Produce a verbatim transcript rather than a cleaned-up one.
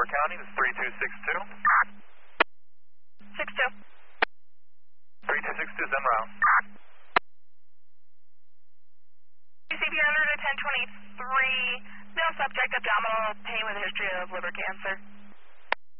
County, this is three two six two. six two. three two six two, send round. C P R ten twenty-three, no subject, abdominal pain with a history of liver cancer.